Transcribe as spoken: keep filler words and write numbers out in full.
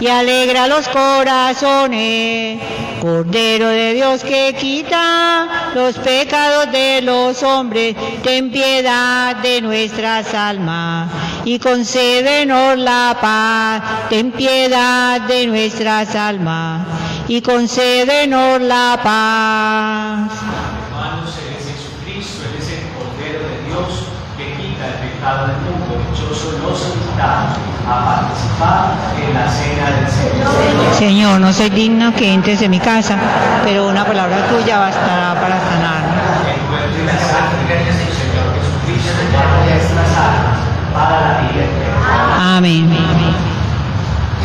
y alegra los corazones. Cordero de Dios que quita los pecados de los hombres, ten piedad de nuestras almas y concédenos la paz. Ten piedad de nuestras almas y concédenos la paz. Hermanos, Él es Jesucristo, Él es el Cordero de Dios que quita el pecado del mundo. Dichosos los invitados a participar en la cena del Señor. Señor, no soy digno que entres en mi casa, pero una palabra tuya bastará para sanarme. El cuerpo y la sangre de nuestro Señor Jesucristo guarda nuestras almas para la vida eterna. Amén.